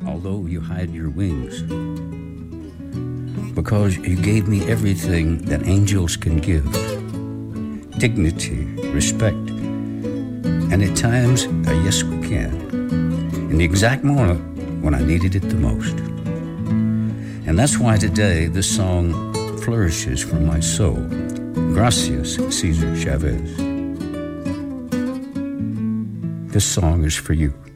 although you hide your wings, because you gave me everything that angels can give: dignity, respect, and at times a yes we can, in the exact moment when I needed it the most. And that's why today this song flourishes from my soul. Gracias, Cesar Chavez. This song is for you.